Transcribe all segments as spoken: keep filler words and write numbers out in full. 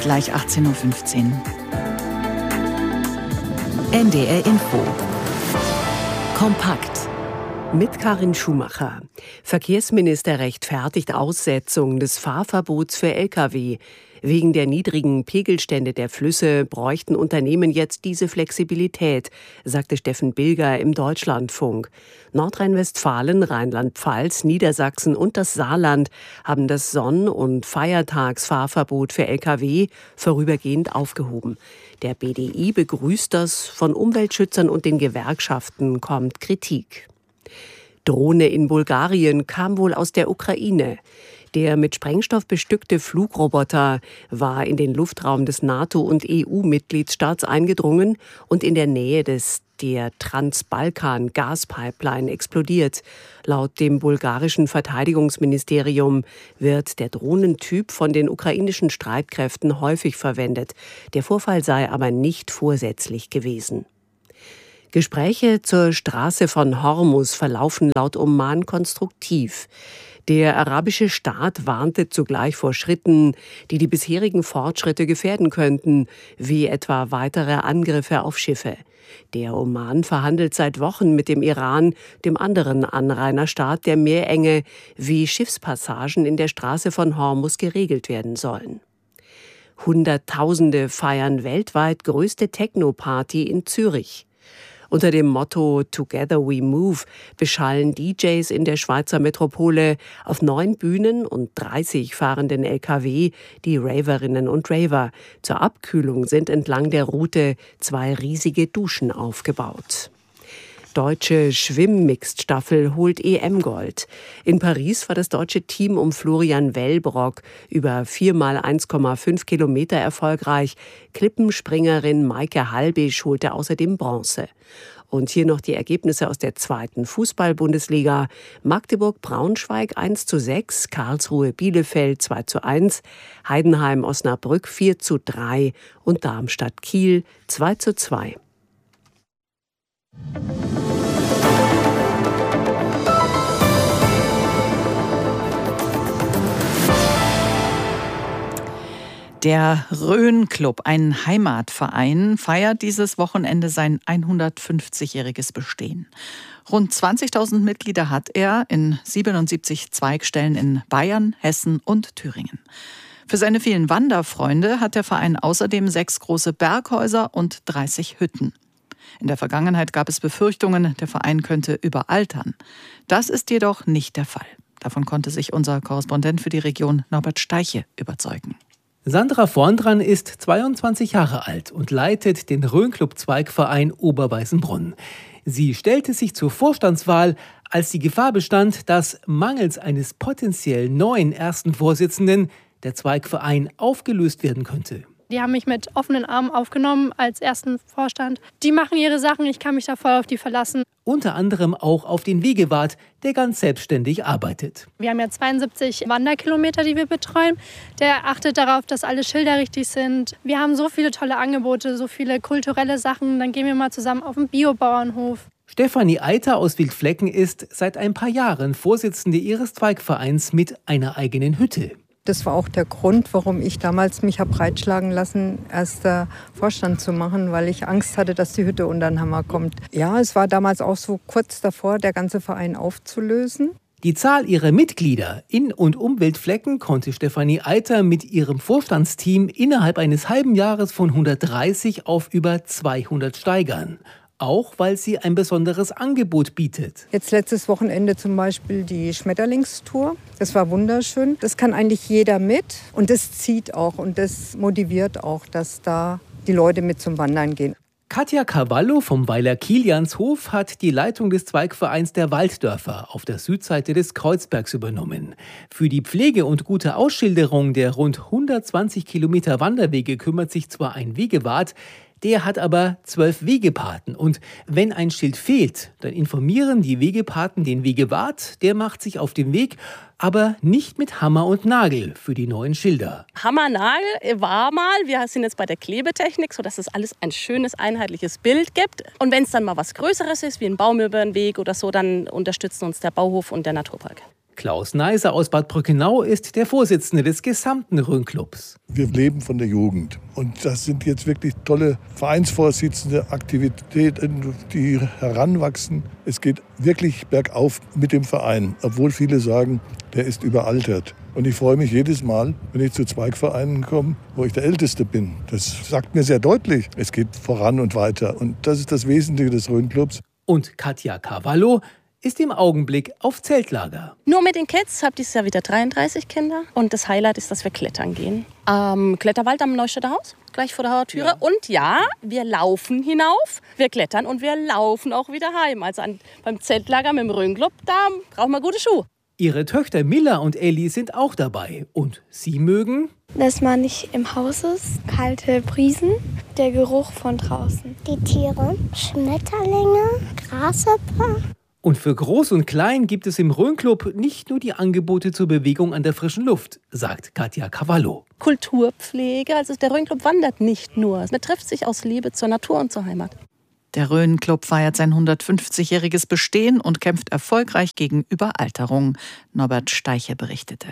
gleich achtzehn Uhr fünfzehn. N D R Info. Kompakt. Mit Karin Schumacher. Verkehrsminister rechtfertigt Aussetzung des Fahrverbots für L K W. Wegen der niedrigen Pegelstände der Flüsse bräuchten Unternehmen jetzt diese Flexibilität, sagte Steffen Bilger im Deutschlandfunk. Nordrhein-Westfalen, Rheinland-Pfalz, Niedersachsen und das Saarland haben das Sonn- und Feiertagsfahrverbot für L K W vorübergehend aufgehoben. Der B D I begrüßt das, von Umweltschützern und den Gewerkschaften kommt Kritik. Drohne in Bulgarien kam wohl aus der Ukraine. Der mit Sprengstoff bestückte Flugroboter war in den Luftraum des NATO- und E U-Mitgliedstaats eingedrungen und in der Nähe des der Transbalkan-Gaspipeline explodiert. Laut dem bulgarischen Verteidigungsministerium wird der Drohnentyp von den ukrainischen Streitkräften häufig verwendet. Der Vorfall sei aber nicht vorsätzlich gewesen. Gespräche zur Straße von Hormuz verlaufen laut Oman konstruktiv. Der arabische Staat warnte zugleich vor Schritten, die die bisherigen Fortschritte gefährden könnten, wie etwa weitere Angriffe auf Schiffe. Der Oman verhandelt seit Wochen mit dem Iran, dem anderen Anrainerstaat, der Meerenge, wie Schiffspassagen in der Straße von Hormuz geregelt werden sollen. Hunderttausende feiern weltweit größte Techno-Party in Zürich. Unter dem Motto Together We Move beschallen D Js in der Schweizer Metropole auf neun Bühnen und dreißig fahrenden L K W die Raverinnen und Raver. Zur Abkühlung sind entlang der Route zwei riesige Duschen aufgebaut. Deutsche Schwimmmixed-Staffel holt E M-Gold. In Paris war das deutsche Team um Florian Wellbrock über vier mal eins Komma fünf Kilometer erfolgreich. Klippenspringerin Maike Halbisch holte außerdem Bronze. Und hier noch die Ergebnisse aus der zweiten Fußball-Bundesliga. Magdeburg-Braunschweig eins zu sechs, Karlsruhe-Bielefeld zwei zu eins, Heidenheim-Osnabrück vier zu drei und Darmstadt-Kiel zwei zu zwei. Der Rhön-Club, ein Heimatverein, feiert dieses Wochenende sein hundertfünfzigjähriges Bestehen. Rund zwanzigtausend Mitglieder hat er in siebenundsiebzig Zweigstellen in Bayern, Hessen und Thüringen. Für seine vielen Wanderfreunde hat der Verein außerdem sechs große Berghäuser und dreißig Hütten. In der Vergangenheit gab es Befürchtungen, der Verein könnte überaltern. Das ist jedoch nicht der Fall. Davon konnte sich unser Korrespondent für die Region Norbert Steiche überzeugen. Sandra Vorndran ist zweiundzwanzig Jahre alt und leitet den Rhön-Club-Zweigverein Oberweißenbrunn. Sie stellte sich zur Vorstandswahl, als die Gefahr bestand, dass mangels eines potenziell neuen ersten Vorsitzenden der Zweigverein aufgelöst werden könnte. Die haben mich mit offenen Armen aufgenommen als ersten Vorstand. Die machen ihre Sachen, ich kann mich da voll auf die verlassen. Unter anderem auch auf den Wegewart, der ganz selbstständig arbeitet. Wir haben ja zweiundsiebzig Wanderkilometer, die wir betreuen. Der achtet darauf, dass alle Schilder richtig sind. Wir haben so viele tolle Angebote, so viele kulturelle Sachen. Dann gehen wir mal zusammen auf den Biobauernhof. Stefanie Eiter aus Wildflecken ist seit ein paar Jahren Vorsitzende ihres Zweigvereins mit einer eigenen Hütte. Das war auch der Grund, warum ich damals mich habe breitschlagen lassen, erster Vorstand zu machen, weil ich Angst hatte, dass die Hütte unter den Hammer kommt. Ja, es war damals auch so kurz davor, der ganze Verein aufzulösen. Die Zahl ihrer Mitglieder in und um Wildflecken konnte Stefanie Eiter mit ihrem Vorstandsteam innerhalb eines halben Jahres von hundertdreißig auf über zweihundert steigern. Auch weil sie ein besonderes Angebot bietet. Jetzt letztes Wochenende zum Beispiel die Schmetterlingstour. Das war wunderschön. Das kann eigentlich jeder mit. Und das zieht auch und das motiviert auch, dass da die Leute mit zum Wandern gehen. Katja Cavallo vom Weiler Kilianshof hat die Leitung des Zweigvereins der Walddörfer auf der Südseite des Kreuzbergs übernommen. Für die Pflege und gute Ausschilderung der rund hundertzwanzig Kilometer Wanderwege kümmert sich zwar ein Wegewart, der hat aber zwölf Wegepaten. Und wenn ein Schild fehlt, dann informieren die Wegepaten den Wegewart. Der macht sich auf den Weg, aber nicht mit Hammer und Nagel für die neuen Schilder. Hammer, Nagel war mal. Wir sind jetzt bei der Klebetechnik, sodass es alles ein schönes, einheitliches Bild gibt. Und wenn es dann mal was Größeres ist, wie ein Baum über den Weg oder so, dann unterstützen uns der Bauhof und der Naturpark. Klaus Neiser aus Bad Brückenau ist der Vorsitzende des gesamten Rhön-Clubs. Wir leben von der Jugend. Und das sind jetzt wirklich tolle Vereinsvorsitzende, Aktivitäten, die heranwachsen. Es geht wirklich bergauf mit dem Verein, obwohl viele sagen, der ist überaltert. Und ich freue mich jedes Mal, wenn ich zu Zweigvereinen komme, wo ich der Älteste bin. Das sagt mir sehr deutlich, es geht voran und weiter. Und das ist das Wesentliche des Rhön-Clubs. Und Katja Cavallo ist im Augenblick auf Zeltlager. Nur mit den Kids habe dieses Jahr wieder dreiunddreißig Kinder. Und das Highlight ist, dass wir klettern gehen. Am Kletterwald am Neustädter Haus, gleich vor der Haustüre. Ja. Und ja, wir laufen hinauf, wir klettern und wir laufen auch wieder heim. Also an, beim Zeltlager mit dem Rhön-Club, da brauchen wir gute Schuhe. Ihre Töchter Milla und Elli sind auch dabei. Und sie mögen, dass man nicht im Haus ist, kalte Brisen, der Geruch von draußen. Die Tiere, Schmetterlinge, Grashüpfer. Und für Groß und Klein gibt es im Rhön-Club nicht nur die Angebote zur Bewegung an der frischen Luft, sagt Katja Cavallo. Kulturpflege, also der Rhön-Club wandert nicht nur. Man trifft sich aus Liebe zur Natur und zur Heimat. Der Rhön-Club feiert sein hundertfünfzigjähriges Bestehen und kämpft erfolgreich gegen Überalterung, Norbert Steiche berichtete.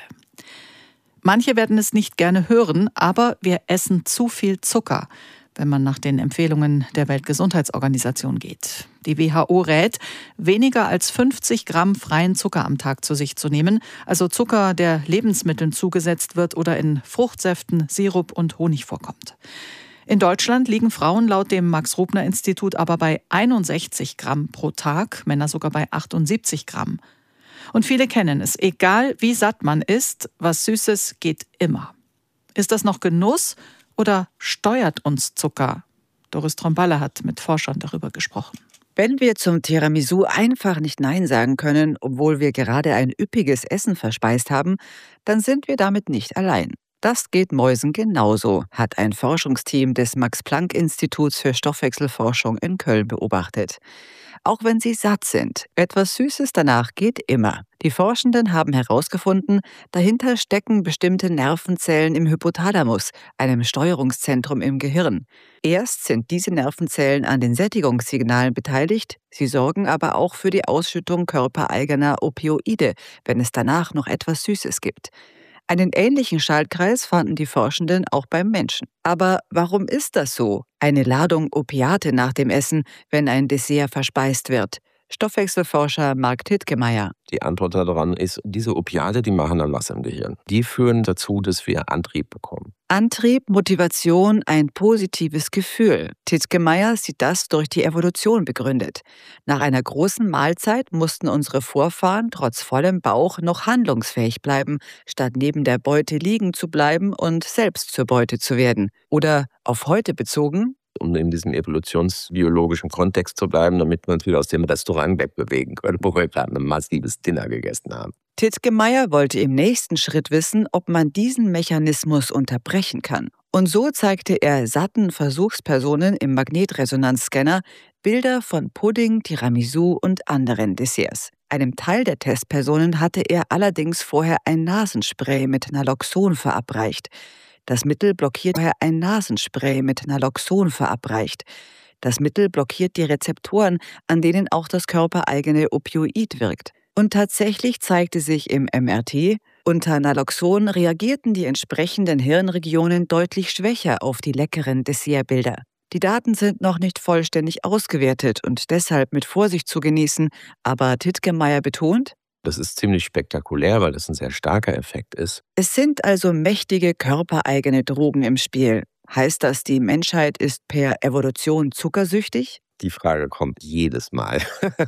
Manche werden es nicht gerne hören, aber wir essen zu viel Zucker, wenn man nach den Empfehlungen der Weltgesundheitsorganisation geht. Die W H O rät, weniger als fünfzig Gramm freien Zucker am Tag zu sich zu nehmen, also Zucker, der Lebensmitteln zugesetzt wird oder in Fruchtsäften, Sirup und Honig vorkommt. In Deutschland liegen Frauen laut dem Max-Rubner-Institut aber bei einundsechzig Gramm pro Tag, Männer sogar bei achtundsiebzig Gramm. Und viele kennen es, egal wie satt man ist, was Süßes geht immer. Ist das noch Genuss oder steuert uns Zucker? Doris Tromballe hat mit Forschern darüber gesprochen. Wenn wir zum Tiramisu einfach nicht Nein sagen können, obwohl wir gerade ein üppiges Essen verspeist haben, dann sind wir damit nicht allein. Das geht Mäusen genauso, hat ein Forschungsteam des Max-Planck-Instituts für Stoffwechselforschung in Köln beobachtet. Auch wenn sie satt sind, etwas Süßes danach geht immer. Die Forschenden haben herausgefunden, dahinter stecken bestimmte Nervenzellen im Hypothalamus, einem Steuerungszentrum im Gehirn. Erst sind diese Nervenzellen an den Sättigungssignalen beteiligt, sie sorgen aber auch für die Ausschüttung körpereigener Opioide, wenn es danach noch etwas Süßes gibt. Einen ähnlichen Schaltkreis fanden die Forschenden auch beim Menschen. Aber warum ist das so? Eine Ladung Opiate nach dem Essen, wenn ein Dessert verspeist wird? Stoffwechselforscher Mark Tittgemeier. Die Antwort daran ist, diese Opiate, die machen dann was im Gehirn. Die führen dazu, dass wir Antrieb bekommen. Antrieb, Motivation, ein positives Gefühl. Tittgemeier sieht das durch die Evolution begründet. Nach einer großen Mahlzeit mussten unsere Vorfahren trotz vollem Bauch noch handlungsfähig bleiben, statt neben der Beute liegen zu bleiben und selbst zur Beute zu werden. Oder auf heute bezogen, um in diesem evolutionsbiologischen Kontext zu bleiben, damit wir uns wieder aus dem Restaurant wegbewegen können, wo wir gerade ein massives Dinner gegessen haben. Tittgemeier wollte im nächsten Schritt wissen, ob man diesen Mechanismus unterbrechen kann. Und so zeigte er satten Versuchspersonen im Magnetresonanzscanner Bilder von Pudding, Tiramisu und anderen Desserts. Einem Teil der Testpersonen hatte er allerdings vorher ein Nasenspray mit Naloxon verabreicht. Das Mittel blockiert vorher ein Nasenspray mit Naloxon verabreicht. Das Mittel blockiert die Rezeptoren, an denen auch das körpereigene Opioid wirkt. Und tatsächlich zeigte sich im M R T, unter Naloxon reagierten die entsprechenden Hirnregionen deutlich schwächer auf die leckeren Dessertbilder. Die Daten sind noch nicht vollständig ausgewertet und deshalb mit Vorsicht zu genießen, aber Tittgemeier betont, das ist ziemlich spektakulär, weil das ein sehr starker Effekt ist. Es sind also mächtige körpereigene Drogen im Spiel. Heißt das, die Menschheit ist per Evolution zuckersüchtig? Die Frage kommt jedes Mal.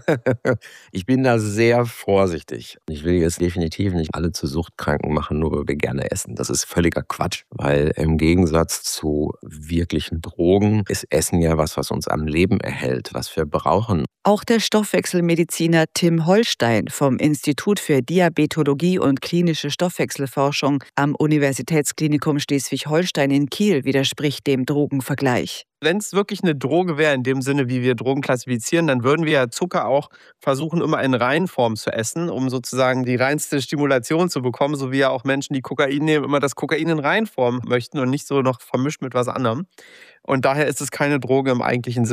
Ich bin da sehr vorsichtig. Ich will jetzt definitiv nicht alle zu Suchtkranken machen, nur weil wir gerne essen. Das ist völliger Quatsch, weil im Gegensatz zu wirklichen Drogen ist Essen ja was, was uns am Leben erhält, was wir brauchen. Auch der Stoffwechselmediziner Tim Holstein vom Institut für Diabetologie und klinische Stoffwechselforschung am Universitätsklinikum Schleswig-Holstein in Kiel widerspricht dem Drogenvergleich. Wenn es wirklich eine Droge wäre, in dem Sinne, wie wir Drogen klassifizieren, dann würden wir ja Zucker auch versuchen, immer in Reinform zu essen, um sozusagen die reinste Stimulation zu bekommen, so wie ja auch Menschen, die Kokain nehmen, immer das Kokain in Reinform möchten und nicht so noch vermischt mit was anderem. Und daher ist es keine Droge im eigentlichen Sinne.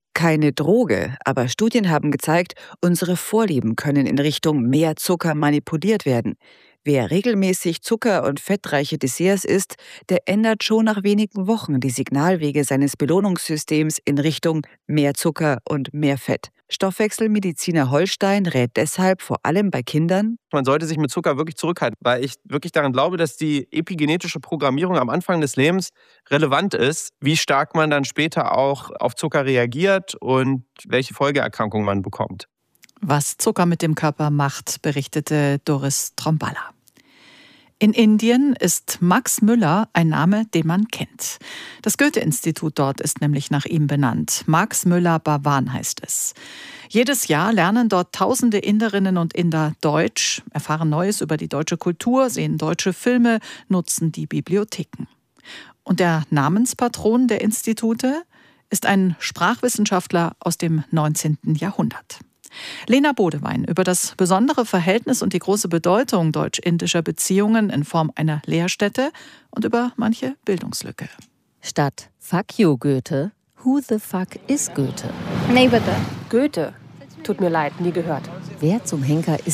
keine Droge, aber Studien haben gezeigt, unsere Vorlieben können in Richtung mehr Zucker manipuliert werden. Wer regelmäßig Zucker- und fettreiche Desserts isst, der ändert schon nach wenigen Wochen die Signalwege seines Belohnungssystems in Richtung mehr Zucker und mehr Fett. Stoffwechselmediziner Holstein rät deshalb vor allem bei Kindern: Man sollte sich mit Zucker wirklich zurückhalten, weil ich wirklich daran glaube, dass die epigenetische Programmierung am Anfang des Lebens relevant ist, wie stark man dann später auch auf Zucker reagiert und welche Folgeerkrankungen man bekommt. Was Zucker mit dem Körper macht, berichtete Doris Tromballa. In Indien ist Max Müller ein Name, den man kennt. Das Goethe-Institut dort ist nämlich nach ihm benannt. Max Müller Bhavan heißt es. Jedes Jahr lernen dort tausende Inderinnen und Inder Deutsch, erfahren Neues über die deutsche Kultur, sehen deutsche Filme, nutzen die Bibliotheken. Und der Namenspatron der Institute ist ein Sprachwissenschaftler aus dem neunzehnten Jahrhundert. Lena Bodewein über das besondere Verhältnis und die große Bedeutung deutsch-indischer Beziehungen in Form einer Lehrstätte und über manche Bildungslücke. Statt Fuck you Goethe, who the fuck is Goethe? Nee, bitte. Goethe. Tut mir leid, nie gehört. Wer zum Henker ist